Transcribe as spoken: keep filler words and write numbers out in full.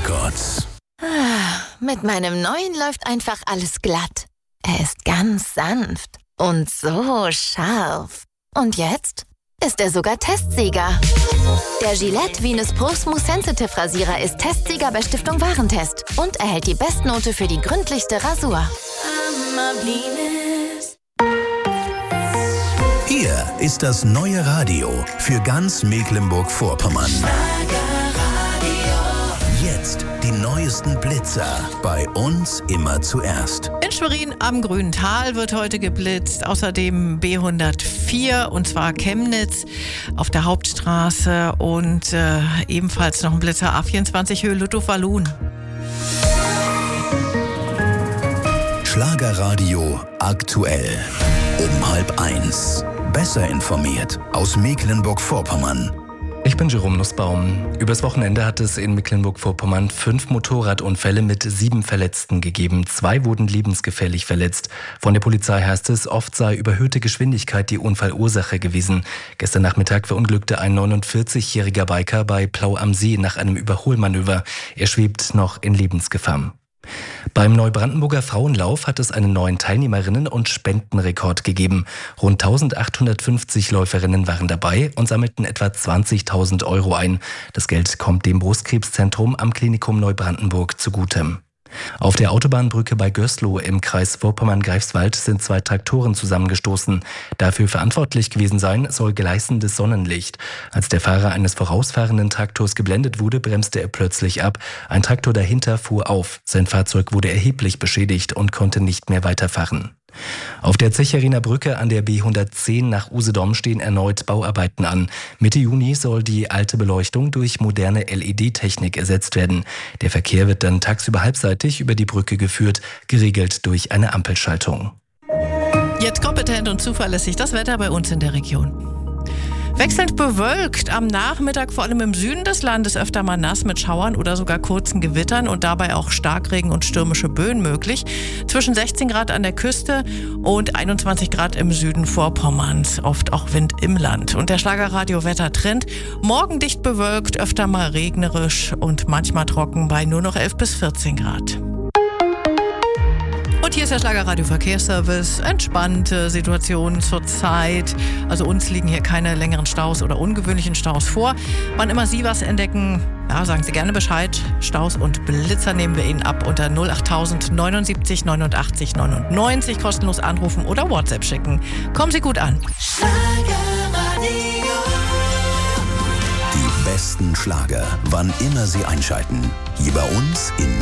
Records. Mit meinem neuen läuft einfach alles glatt. Er ist ganz sanft und so scharf. Und jetzt ist er sogar Testsieger. Der Gillette Venus Pro Smooth Sensitive Rasierer ist Testsieger bei Stiftung Warentest und erhält die Bestnote für die gründlichste Rasur. Hier ist das neue Radio für ganz Mecklenburg-Vorpommern. Jetzt die neuesten Blitzer. Bei uns immer zuerst. In Schwerin am Grünen Tal wird heute geblitzt. Außerdem B hundertvier, und zwar Chemnitz auf der Hauptstraße. Und äh, ebenfalls noch ein Blitzer A vierundzwanzig Höhe Lüttow-Wallun. Schlagerradio aktuell. Um halb eins. Besser informiert aus Mecklenburg-Vorpommern. Ich bin Jerome Nussbaum. Übers Wochenende hat es in Mecklenburg-Vorpommern fünf Motorradunfälle mit sieben Verletzten gegeben. Zwei wurden lebensgefährlich verletzt. Von der Polizei heißt es, oft sei überhöhte Geschwindigkeit die Unfallursache gewesen. Gestern Nachmittag verunglückte ein neunundvierzigjähriger Biker bei Plau am See nach einem Überholmanöver. Er schwebt noch in Lebensgefahr. Beim Neubrandenburger Frauenlauf hat es einen neuen Teilnehmerinnen- und Spendenrekord gegeben. Rund eintausendachthundertfünfzig Läuferinnen waren dabei und sammelten etwa zwanzigtausend Euro ein. Das Geld kommt dem Brustkrebszentrum am Klinikum Neubrandenburg zugute. Auf der Autobahnbrücke bei Gößloh im Kreis Vorpommern-Greifswald sind zwei Traktoren zusammengestoßen. Dafür verantwortlich gewesen sein soll gleißendes Sonnenlicht. Als der Fahrer eines vorausfahrenden Traktors geblendet wurde, bremste er plötzlich ab. Ein Traktor dahinter fuhr auf. Sein Fahrzeug wurde erheblich beschädigt und konnte nicht mehr weiterfahren. Auf der Zecheriner Brücke an der B hundertzehn nach Usedom stehen erneut Bauarbeiten an. Mitte Juni soll die alte Beleuchtung durch moderne L E D-Technik ersetzt werden. Der Verkehr wird dann tagsüber halbseitig über die Brücke geführt, geregelt durch eine Ampelschaltung. Jetzt kompetent und zuverlässig das Wetter bei uns in der Region. Wechselnd bewölkt, am Nachmittag vor allem im Süden des Landes öfter mal nass mit Schauern oder sogar kurzen Gewittern und dabei auch Starkregen und stürmische Böen möglich. Zwischen sechzehn Grad an der Küste und einundzwanzig Grad im Süden Vorpommerns, oft auch Wind im Land. Und der Schlagerradio-Wettertrend: morgen dicht bewölkt, öfter mal regnerisch und manchmal trocken bei nur noch elf bis vierzehn Grad. Und hier ist der Schlagerradio-Verkehrsservice. Entspannte Situation zurzeit. Also uns liegen hier keine längeren Staus oder ungewöhnlichen Staus vor. Wann immer Sie was entdecken, ja, sagen Sie gerne Bescheid. Staus und Blitzer nehmen wir Ihnen ab unter null achttausend neunundsiebzig neunundachtzig neunundneunzig. Kostenlos anrufen oder WhatsApp schicken. Kommen Sie gut an. Die besten Schlager, wann immer Sie einschalten. Hier bei uns in